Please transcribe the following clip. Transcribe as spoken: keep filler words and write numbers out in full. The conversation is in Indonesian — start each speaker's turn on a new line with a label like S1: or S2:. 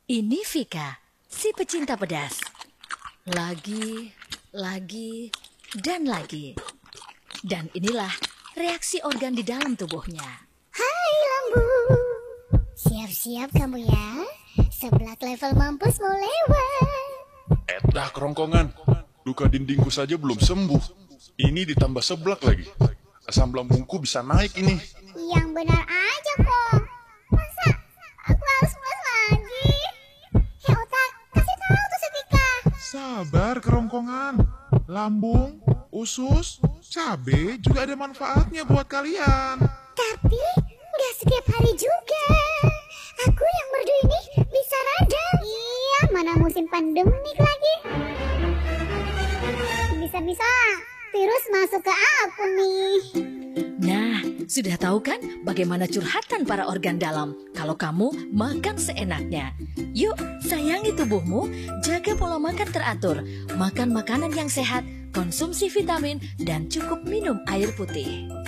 S1: Ini Vika, si pecinta pedas. Lagi, lagi, dan lagi. Dan inilah reaksi organ di dalam tubuhnya.
S2: Hai lambu, siap-siap kamu ya. Sebelah level mampus mau lewat.
S3: Edah kerongkongan, luka dindingku saja belum sembuh. Ini ditambah seblak lagi. Asam lambungku bisa naik ini.
S2: Yang benar aja kok. Masa aku harus mulai lagi? Hei otak, kasih tahu tuh Setika.
S4: Sabar kerongkongan. Lambung, usus, cabe juga ada manfaatnya buat kalian.
S2: Tapi nggak setiap hari juga. Aku yang merdu ini bisa radang. Iya, mana musim pandemik lagi. Bisa-bisa virus masuk ke aku nih.
S1: Nah, sudah tahu kan bagaimana curhatan para organ dalam kalau kamu makan seenaknya? Yuk, sayangi tubuhmu, jaga pola makan teratur, makan makanan yang sehat, konsumsi vitamin, dan cukup minum air putih.